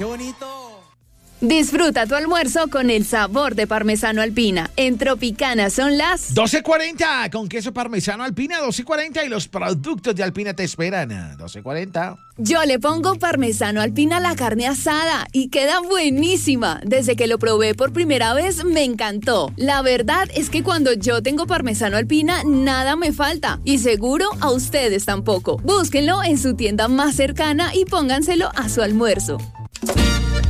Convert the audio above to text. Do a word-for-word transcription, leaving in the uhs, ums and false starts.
¡Qué bonito! Disfruta tu almuerzo con el sabor de Parmesano Alpina. En Tropicana son las doce cuarenta con queso parmesano Alpina, doce cuarenta y los productos de Alpina te esperan. doce cuarenta. Yo le pongo Parmesano Alpina a la carne asada y queda buenísima. Desde que lo probé por primera vez me encantó. La verdad es que cuando yo tengo Parmesano Alpina nada me falta y seguro a ustedes tampoco. Búsquenlo en su tienda más cercana y pónganselo a su almuerzo.